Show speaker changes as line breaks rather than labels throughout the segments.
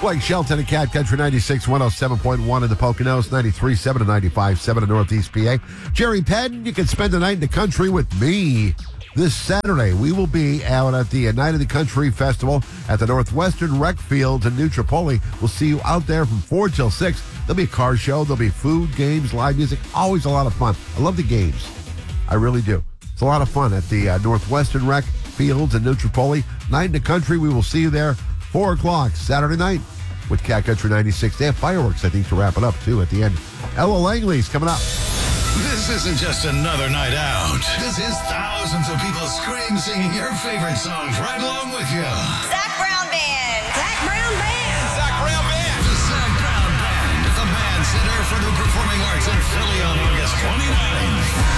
Blake Shelton at Cat Country 96, 107.1 in the Poconos, 93.7 and 95.7 in Northeast PA. Jerry Penn, you can spend the night in the country with me. This Saturday, we will be out at the Night of the Country Festival at the Northwestern Rec Fields in New Tripoli. We'll see you out there from 4 till 6. There'll be a car show. There'll be food, games, live music. Always a lot of fun. I love the games. I really do. It's a lot of fun at the Northwestern Rec Fields in New Tripoli. Night in the Country. We will see you there 4 o'clock Saturday night with Cat Country 96. They have fireworks, I think, to wrap it up, too, at the end. Ella Langley's coming up.
This isn't just another night out. This is thousands of people singing your favorite songs right along with you.
Zac Brown Band. Zac Brown Band. Zac Brown Band.
The Zac Brown Band at the Mann Center for the Performing Arts in Philly on August 29th.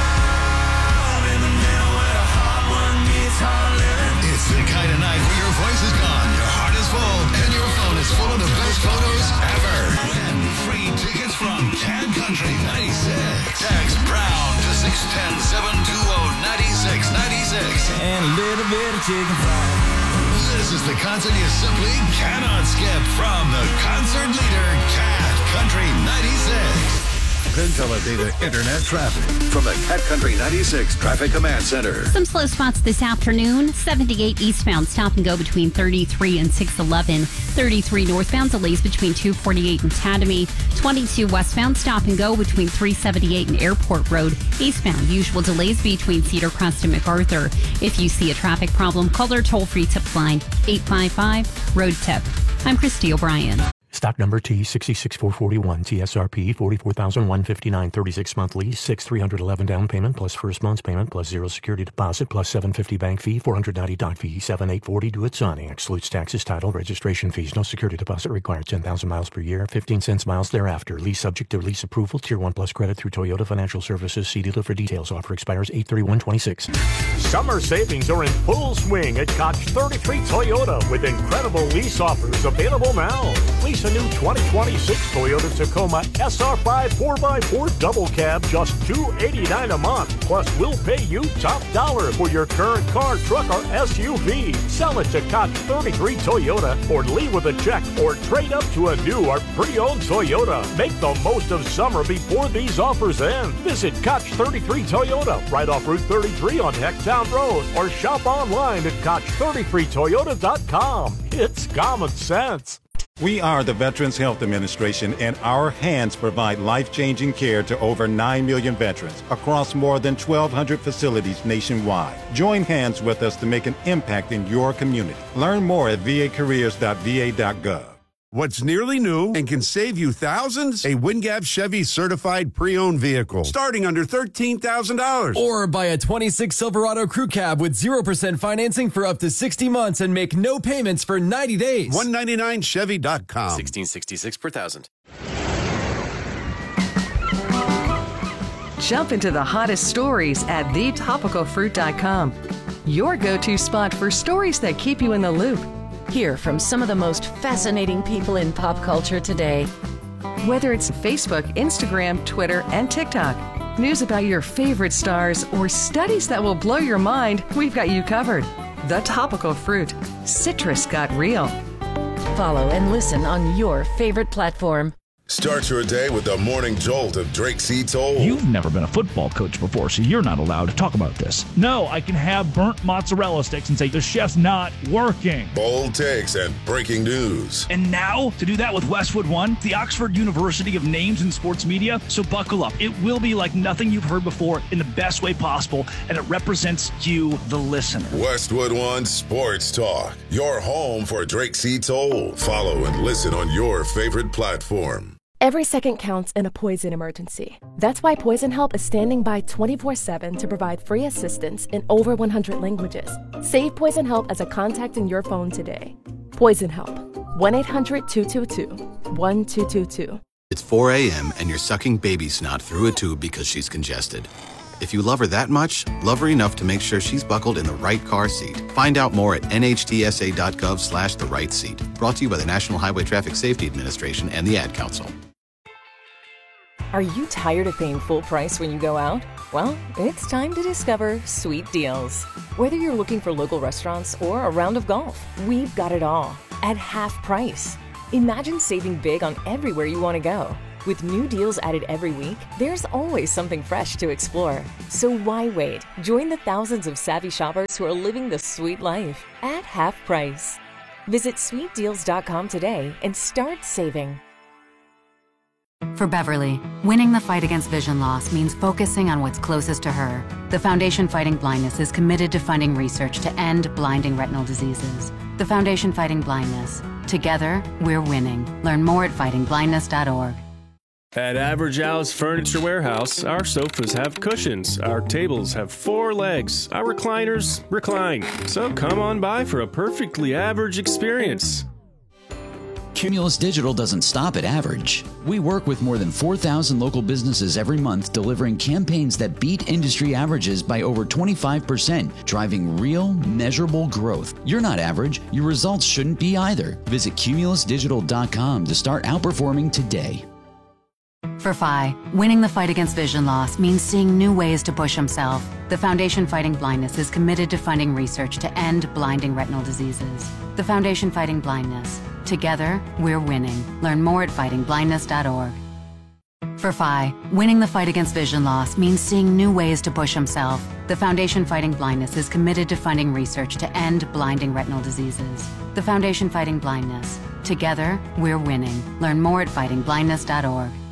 It's the kind of night where your voice is gone, your heart is full, and your phone is full of the best photos ever. Win free tickets from Cat Country 96. Text Brown to 610-720-9696.
And a little bit of chicken fried.
This is the concert you simply cannot skip from the concert leader, Cat Country 96.
Data Internet traffic from the Cat Country 96 Traffic Command Center.
Some slow spots this afternoon. 78 eastbound, stop and go between 33 and 611. 33 northbound, delays between 248 and Academy. 22 westbound, stop and go between 378 and Airport Road. Eastbound, usual delays between Cedar Crest and MacArthur. If you see a traffic problem, call their toll-free tip line, 855-ROAD-TIP. I'm Christy O'Brien.
Stock number T66441, TSRP 44,159, 36-month lease, 6,311 down payment plus first month's payment plus zero security deposit plus $750 bank fee, $490 doc fee, $7,840 due at signing. Excludes taxes, title, registration fees. No security deposit required. 10,000 miles per year, 15 cents miles thereafter. Lease subject to lease approval. Tier 1 plus credit through Toyota Financial Services. See dealer for details. Offer expires 8/31/26.
Summer savings are in full swing at Koch 33 Toyota with incredible lease offers available now. Lease a new 2026 Toyota Tacoma SR5 4x4 double cab, just $289 a month. Plus, we'll pay you top dollar for your current car, truck, or SUV. Sell it to Koch 33 Toyota or leave with a check or trade up to a new or pre-owned Toyota. Make the most of summer before these offers end. Visit Koch 33 Toyota right off Route 33 on Hecktown Road or shop online at Koch33Toyota.com. It's common sense.
We are the Veterans Health Administration, and our hands provide life-changing care to over 9 million veterans across more than 1,200 facilities nationwide. Join hands with us to make an impact in your community. Learn more at vacareers.va.gov.
What's nearly new and can save you thousands? A WinGap Chevy certified pre-owned vehicle starting under $13,000.
Or buy a 26 Silverado Crew Cab with 0% financing for up to 60 months and make no payments for 90 days.
199chevy.com.
1666 per thousand.
Jump into the hottest stories at thetopicalfruit.com. Your go-to spot for stories that keep you in the loop. Hear from some of the most fascinating people in pop culture today. Whether it's Facebook, Instagram, Twitter, and TikTok, news about your favorite stars, or studies that will blow your mind, we've got you covered. The Topical Fruit. Citrus got real.
Follow and listen on your favorite platform.
Start your day with the morning jolt of Drake C. Toll.
You've never been a football coach before, so you're not allowed to talk about this. No, I can have burnt mozzarella sticks and say the chef's not working.
Bold takes and breaking news.
And now, to do that with Westwood One, the Oxford University of Names in Sports Media. So buckle up. It will be like nothing you've heard before in the best way possible, and it represents you, the listener.
Westwood One Sports Talk. Your home for Drake C. Toll. Follow and listen on your favorite platform.
Every second counts in a poison emergency. That's why Poison Help is standing by 24/7 to provide free assistance in over 100 languages. Save Poison Help as a contact in your phone today. Poison Help. 1-800-222-1222.
It's 4 a.m. and you're sucking baby snot through a tube because she's congested. If you love her that much, love her enough to make sure she's buckled in the right car seat. Find out more at nhtsa.gov/the right seat. Brought to you by the National Highway Traffic Safety Administration and the Ad Council.
Are you tired of paying full price when you go out? Well, it's time to discover Sweet Deals. Whether you're looking for local restaurants or a round of golf, we've got it all at half price. Imagine saving big on everywhere you want to go. With new deals added every week, there's always something fresh to explore. So why wait? Join the thousands of savvy shoppers who are living the sweet life at half price. Visit sweetdeals.com today and start saving.
For Beverly, winning the fight against vision loss means focusing on what's closest to her. The Foundation Fighting Blindness is committed to funding research to end blinding retinal diseases. The Foundation Fighting Blindness. Together, we're winning. Learn more at fightingblindness.org.
At Average House Furniture Warehouse, our sofas have cushions, our tables have 4 legs, our recliners recline. So come on by for a perfectly average experience.
Cumulus Digital doesn't stop at average. We work with more than 4,000 local businesses every month, delivering campaigns that beat industry averages by over 25%, driving real, measurable growth. You're not average. Your results shouldn't be either. Visit cumulusdigital.com to start outperforming today.
For Phi, winning the fight against vision loss means seeing new ways to push himself. The Foundation Fighting Blindness is committed to funding research to end blinding retinal diseases. The Foundation Fighting Blindness. Together, we're winning. Learn more at fightingblindness.org. For Phi, winning the fight against vision loss means seeing new ways to push himself. The Foundation Fighting Blindness is committed to funding research to end blinding retinal diseases. The Foundation Fighting Blindness. Together, we're winning. Learn more at fightingblindness.org.